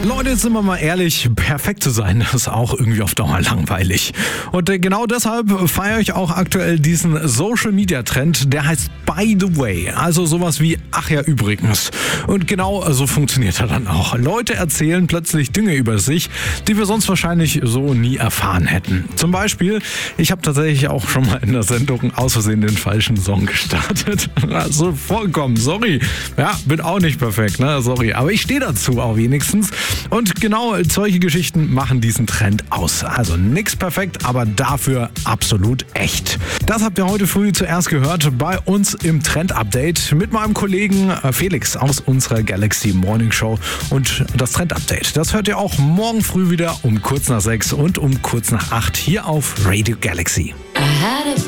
Leute, jetzt sind wir mal ehrlich, perfekt zu sein, ist auch irgendwie auf Dauer langweilig. Und genau deshalb feiere ich auch aktuell diesen Social-Media-Trend, der heißt By the Way. Also sowas wie, ach ja, übrigens. Und genau so funktioniert er dann auch. Leute erzählen plötzlich Dinge über sich, die wir sonst wahrscheinlich so nie erfahren hätten. Zum Beispiel, ich habe tatsächlich auch schon mal in der Sendung aus Versehen den falschen Song gestartet. Also vollkommen, sorry. Ja, bin auch nicht perfekt, ne? Sorry. Aber ich stehe dazu auch wenigstens. Und genau solche Geschichten machen diesen Trend aus. Also nix perfekt, aber dafür absolut echt. Das habt ihr heute früh zuerst gehört bei uns im Trend-Update mit meinem Kollegen Felix aus unserer Galaxy Morning Show. Und das Trend-Update, das hört ihr auch morgen früh wieder um kurz nach 6 und um kurz nach 8 hier auf Radio Galaxy. I had a